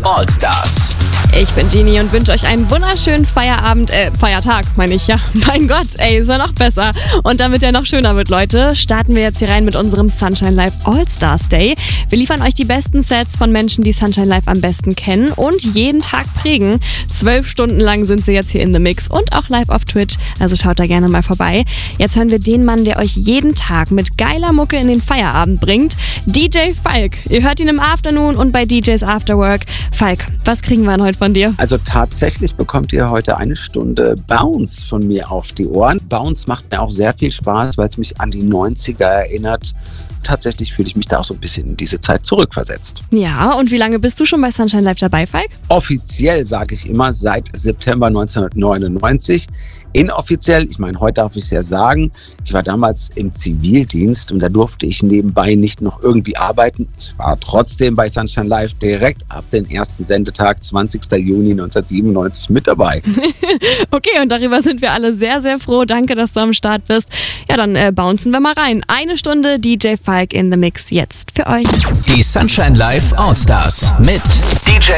Allstars. Ich bin Genie und wünsche euch einen wunderschönen Feiertag, meine ich, ja. Mein Gott, ist ja noch besser. Und damit er noch schöner wird, Leute, starten wir jetzt hier rein mit unserem Sunshine Live All-Stars Day. Wir liefern euch die besten Sets von Menschen, die Sunshine Live am besten kennen und jeden Tag prägen. 12 Stunden lang sind sie jetzt hier in The Mix und auch live auf Twitch, also schaut da gerne mal vorbei. Jetzt hören wir den Mann, der euch jeden Tag mit geiler Mucke in den Feierabend bringt, DJ Falk. Ihr hört ihn im Afternoon und bei DJs Afterwork. Falk, was kriegen wir denn heute von dir? Also tatsächlich bekommt ihr heute eine Stunde Bounce von mir auf die Ohren. Bounce macht mir auch sehr viel Spaß, weil es mich an die 90er erinnert. Tatsächlich fühle ich mich da auch so ein bisschen in diese Zeit zurückversetzt. Ja, und wie lange bist du schon bei Sunshine Live dabei, Falk? Offiziell sage ich immer seit September 1999. Inoffiziell, ich meine, heute darf ich es ja sagen, ich war damals im Zivildienst und da durfte ich nebenbei nicht noch irgendwie arbeiten. Ich war trotzdem bei Sunshine Live direkt ab dem ersten Sendetag, 20. Juni 1997 mit dabei. Okay, und darüber sind wir alle sehr, sehr froh. Danke, dass du am Start bist. Ja, dann bouncen wir mal rein. Eine Stunde DJ Falk in The Mix jetzt für euch. Die Sunshine Live Allstars mit DJ